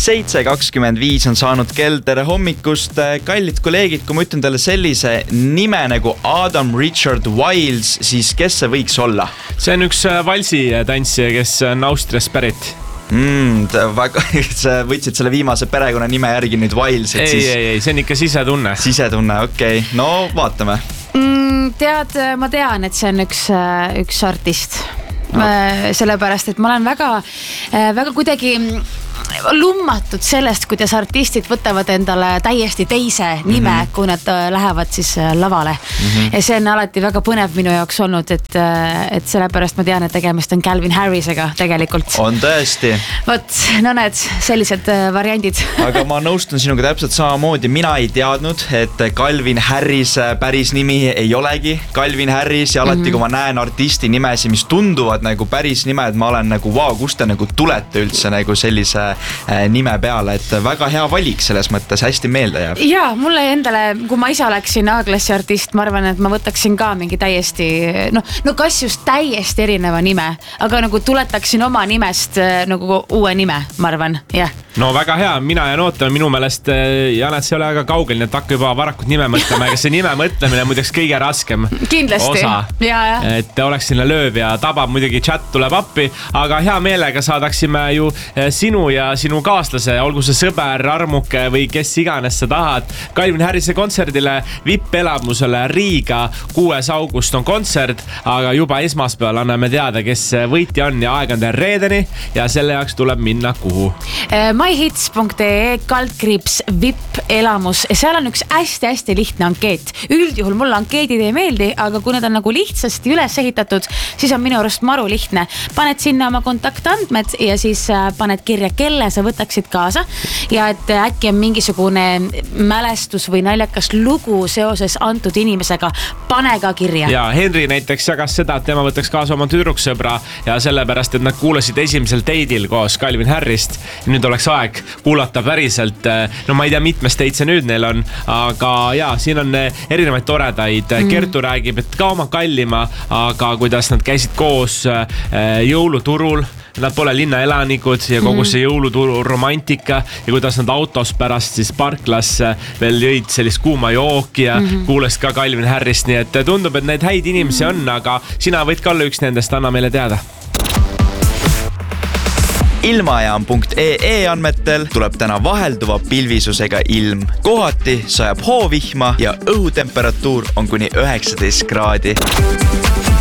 7:25 on saanud kell, tere hommikust, kallid kolleegid, kui ma ütlen teile sellise nime nagu Adam Richard Wiles, siis kes see võiks olla? See on üks valsitantsija, kes on Austriast pärit. Sa võtsid selle viimase perekonna nime järgi nüüd Wiles. Ei, see on ikka sisetunne. Sisetunne, okei. No vaatame. Ma tean, et see on üks artist. Sellepärast, et ma olen väga kuidagi lummatud sellest, kuidas artistid võtavad endale täiesti teise nime, kui nad lähevad siis lavale. Ja see on alati väga põnev minu jaoks olnud, et sellepärast ma tean, et tegemist on Calvin Harrisega tegelikult. On tõesti. Vot, no need sellised variandid. Aga ma nõustun sinuga täpselt samamoodi. Mina ei teadnud, et Calvin Harris päris nimi ei olegi Calvin Harris ja alati, kui ma näen artisti nimesi, mis tunduvad nagu päris nimed, ma olen nagu, kust te nagu tulete üldse nagu sellise nime peale, et väga hea valik selles mõttes, hästi meelde jääb. Jaa, mulle endale, kui ma ise oleksin A-klassi artist, ma arvan, et ma võtaksin ka mingi täiesti, no kas just täiesti erineva nime, aga nagu tuletaksin oma nimest nagu uue nime, ma arvan, jah. No väga hea, mina jään ootama, minu meelest Janet, see ei ole väga kaugel, nii et hakka juba varakult nime mõtlema, ega see nime mõtlemine muideks kõige raskem kindlasti osa. Ja. Et oleks sinna lööv ja tabab, muidugi chat tuleb appi, aga hea meelega saadaksime ju sinu ja sinu kaaslase, olgu see sõber, armuke või kes iganes sa tahad. Calvin Harrise kontserdile VIP-elamusele Riiga 6. august on kontsert, aga juba esmaspäeval anname teada, kes võitja on ja aeg on teil reedeni ja selle jaoks tuleb minna kuhu? myhits.ee /VIP-elamus. Seal on üks hästi-hästi lihtne ankeet. Üldjuhul mulle ankeedid ei meeldi, aga kui need on nagu lihtsasti üles ehitatud, siis on minu arust maru lihtne. Paned sinna oma kontaktandmed ja siis paned kirja, kelle sa võtaksid kaasa ja et äkki on mingisugune mälestus või naljakas lugu seoses antud inimesega. Pane ka kirja. Ja Henri näiteks jagas seda, et tema võtaks kaasa oma tüdruksõbra ja sellepärast, et nad kuulasid esimesel date'il koos Calvin Harrist. Nüüd oleks aeg kuulata päriselt, no ma ei tea, mitmes date see nüüd neil on, aga jaa, siin on erinevaid toredaid. Kertu räägib, et ka oma kallima, aga kuidas nad käisid koos jõuluturul. Nad pole linnaelanikud ja kogu see jõuluturu romantika ja kuidas nad autos pärast siis parklas veel jõid sellist kuuma jooki ja kuules ka Calvin Harrist, nii et tundub, et neid häid inimesi on, aga sina võid ka olla üks nendest, anna meile teada. Ilmajaam.ee andmetel tuleb täna vahelduva pilvisusega ilm. Kohati sajab hoovihma ja õhutemperatuur on kuni 19 kraadi.